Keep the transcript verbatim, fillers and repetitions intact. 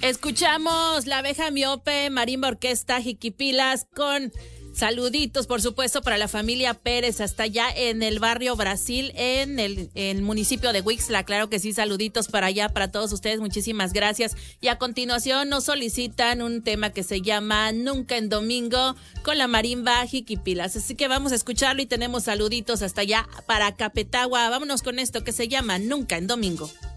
Escuchamos La Abeja Miope, Marimba Orquesta, Jiquipilas, con saluditos, por supuesto, para la familia Pérez, hasta allá en el barrio Brasil, en el, el municipio de Huixla. Claro que sí, saluditos para allá, para todos ustedes, muchísimas gracias. Y a continuación nos solicitan un tema que se llama Nunca en Domingo, con la marimba Jiquipilas. Así que vamos a escucharlo y tenemos saluditos hasta allá para Capetagua. Vámonos con esto que se llama Nunca en Domingo.